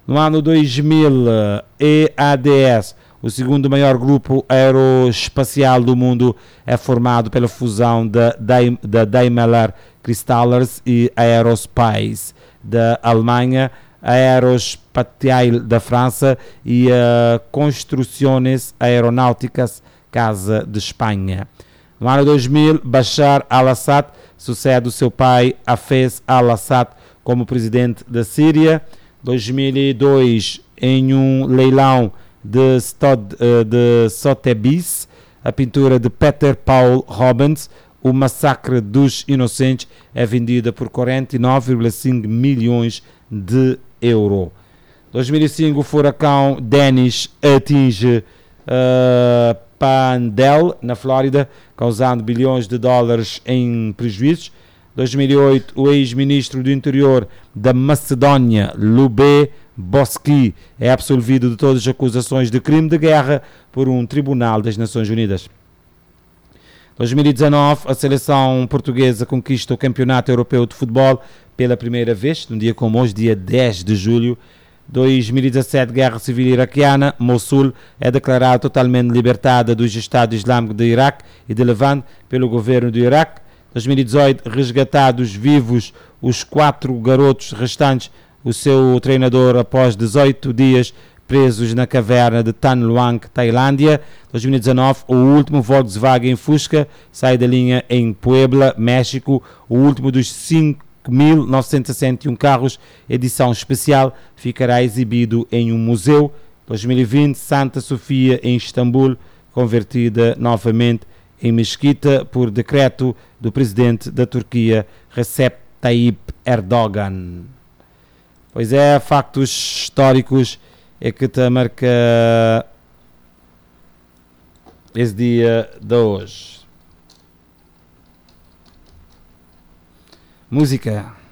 No ano 2000, EADS, o segundo maior grupo aeroespacial do mundo, é formado pela fusão da Daimler Chrysler e Aerospace da Alemanha, Aerospatiale da França e a Construções Aeronáuticas Casa de Espanha. No ano 2000, Bashar al-Assad sucede o seu pai, Hafez al-Assad, como presidente da Síria. 2002, em um leilão de Sotheby's, a pintura de Peter Paul Rubens, O Massacre dos Inocentes, é vendida por 49,5 milhões de euros. 2005, o furacão Dennis atinge Palmdale, na Flórida, causando bilhões de dólares em prejuízos. 2008, o ex-ministro do Interior da Macedónia, Lube Boski, é absolvido de todas as acusações de crime de guerra por um tribunal das Nações Unidas. 2019, a seleção portuguesa conquista o Campeonato Europeu de Futebol pela primeira vez, num dia como hoje, dia 10 de julho. 2017, Guerra Civil Iraquiana, Mossul é declarada totalmente libertada do Estado Islâmico de Iraque e de Levante pelo governo do Iraque. 2018, resgatados vivos os 4 garotos restantes, o seu treinador após 18 dias presos na caverna de Tan Luang, Tailândia. 2019, o último Volkswagen Fusca sai da linha em Puebla, México, o último dos 5.961 carros, edição especial, ficará exibido em um museu. 2020, Santa Sofia em Istambul, convertida novamente em mesquita por decreto do presidente da Turquia, Recep Tayyip Erdogan. Pois é, factos históricos é que te marca esse dia de hoje. Música.